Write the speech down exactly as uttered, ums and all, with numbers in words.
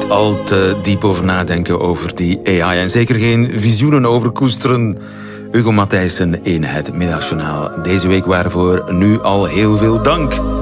al te diep over nadenken over die A I. En zeker geen visioenen over koesteren. Hugo Matthijssen in het Middagjournaal. Deze week waarvoor nu al heel veel dank.